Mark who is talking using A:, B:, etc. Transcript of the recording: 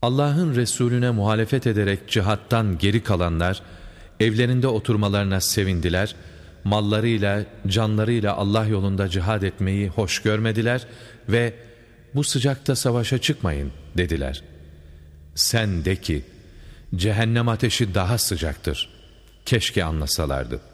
A: Allah'ın Resulüne muhalefet ederek cihattan geri kalanlar, evlerinde oturmalarına sevindiler, mallarıyla, canlarıyla Allah yolunda cihad etmeyi hoş görmediler ve bu sıcakta savaşa çıkmayın dediler. Sen de ki, cehennem ateşi daha sıcaktır. Keşke anlasalardı.